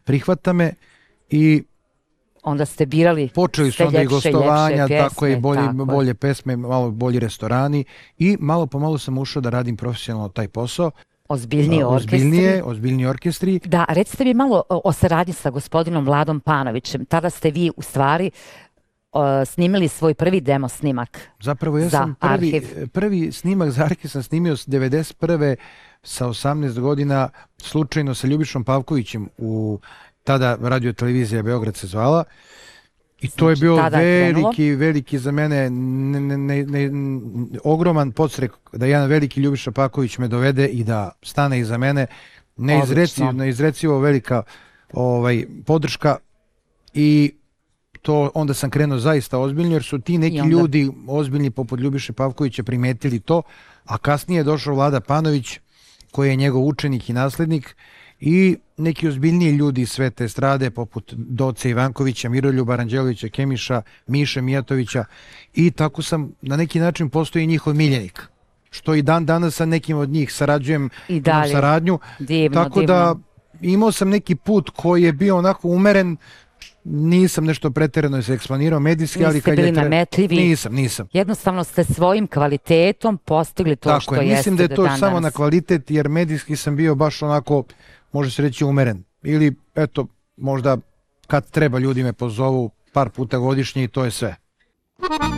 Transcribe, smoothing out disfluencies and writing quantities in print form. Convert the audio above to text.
prihvata me i onda ste birali počeli su onda i gostovanja, tako i bolje pesme, malo bolji restorani i malo po malo sam ušao da radim profesionalno taj posao. Ozbiljniji orkestri. Da, recite mi malo o saradnji sa gospodinom Vladom Panovićem. Tada ste vi u stvari snimili svoj prvi demo snimak. Zapravo ja sam prvi snimak za arhiv sam snimio s 1991. sa 18 godina slučajno sa Ljubišom Pavkovićem u tada radio televizija Beograd se zvala. I to je bio veliki za mene ogroman podstrek da jedan veliki Ljubiša Pavković me dovede i da stane iza mene. Neizrecivo velika podrška i to onda sam krenuo zaista ozbiljno jer su ti neki ljudi ozbiljni poput Ljubiše Pavkovića primetili to, a kasnije je došao Vlada Panović koji je njegov učenik i naslednik i neki ozbiljniji ljudi iz sve te estrade poput Doce Ivankovića, Miroljuba Aranđelovića, Kemiša, Miše Mijatovića i tako sam na neki način postao i njihov miljenik. Što i dan danas sa nekim od njih sarađujem, imam saradnju. Tako da imao sam neki put koji je bio onako umeren, nisam nešto pretjerano se eksponirao medijski, ali kad je nametljivi. Nisam. Jednostavno ste svojim kvalitetom postigli to što jeste do danas. Mislim da je to samo na kvalitet, jer medijski sam bio baš onako, može se reći, umeren. Ili, eto, možda kad treba ljudi me pozovu par puta godišnje i to je sve.